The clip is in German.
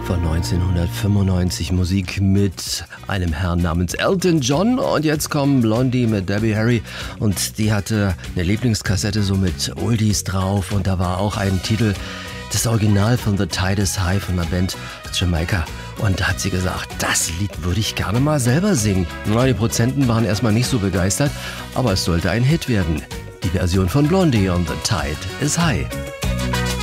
Von 1995 Musik mit einem Herrn namens Elton John. Und jetzt kommen Blondie mit Debbie Harry. Und die hatte eine Lieblingskassette so mit Oldies drauf. Und da war auch ein Titel, das Original von The Tide is High von der Band Jamaica. Und da hat sie gesagt, das Lied würde ich gerne mal selber singen. Na, die Produzenten waren erstmal nicht so begeistert, aber es sollte ein Hit werden. Die Version von Blondie on The Tide is High.